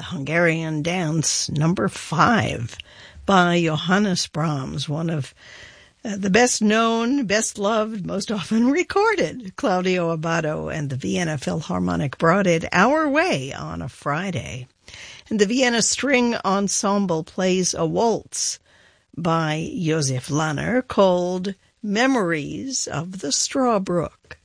Hungarian Dance number 5 by Johannes Brahms, one of the best known, best loved, most often recorded. Claudio Abbado and the Vienna Philharmonic brought it our way on a Friday. And the Vienna String Ensemble plays a waltz by Josef Lanner called Memories of the Strawbrook.